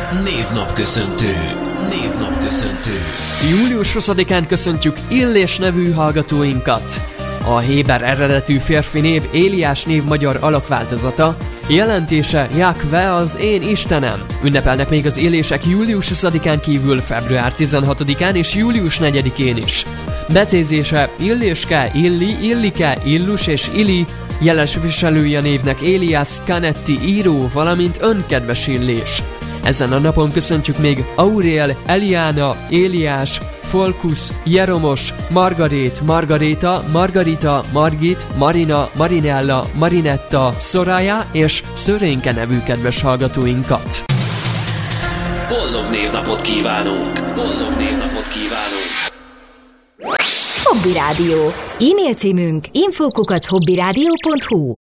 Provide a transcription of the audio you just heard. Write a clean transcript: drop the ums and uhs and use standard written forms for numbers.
Névnapköszöntő. Július 20-án köszöntjük Illés nevű hallgatóinkat. A héber eredetű férfi név Éliás név magyar alakváltozata, jelentése Jahve az én Istenem. Ünnepelnek még az élések július 20-án kívül február 16-án és július 4-én is. Becézése Illéske, Illi, Illike, Illus és Ili, jeles viselője névnek Éliás Canetti író, valamint önkedves Illés. Ezen a napon köszöntjük még Auriel, Eliana, Éliás, Folkusz, Jeromos, Margarét, Margaréta, Margarita, Margit, Marina, Marinella, Marinetta, Soraya és Szörénke nevű kedves hallgatóinkat. Boldog névnapot kívánunk! Hobby Rádió. E-mail címünk info@hobbyradio.hu.